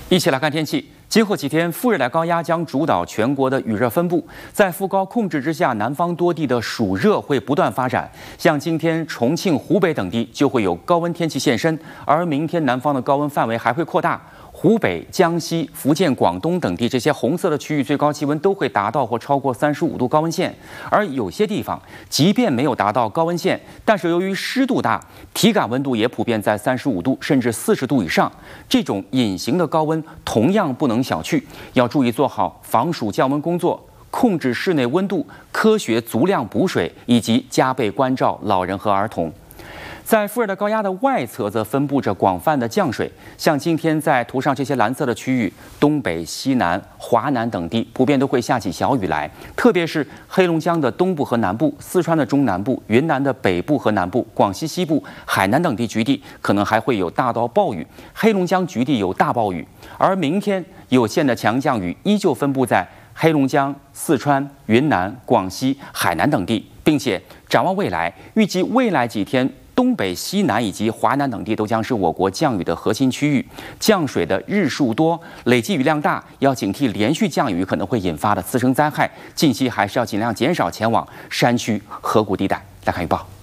一起来看天气。今后几天，副热带高压将主导全国的雨热分布。在副高控制之下，南方多地的暑热会不断发展。像今天重庆、湖北等地就会有高温天气现身，而明天南方的高温范围还会扩大。湖北、江西、福建、广东等地这些红色的区域，最高气温都会达到或超过35度高温线。而有些地方，即便没有达到高温线，但是由于湿度大，体感温度也普遍在35度甚至40度以上。这种隐形的高温同样不能小觑，要注意做好防暑降温工作，控制室内温度，科学足量补水，以及加倍关照老人和儿童。在副热带高压的外侧，则分布着广泛的降水。像今天在图上这些蓝色的区域，东北、西南、华南等地普遍都会下起小雨来，特别是黑龙江的东部和南部、四川的中南部、云南的北部和南部、广西西部、海南等地局地可能还会有大到暴雨，黑龙江局地有大暴雨。而明天有限的强降雨依旧分布在黑龙江、四川、云南、广西、海南等地，并且展望未来，预计未来几天，东北、西南以及华南等地都将是我国降雨的核心区域，降水的日数多，累计雨量大，要警惕连续降雨可能会引发的次生灾害。近期还是要尽量减少前往山区、河谷地带。来看预报。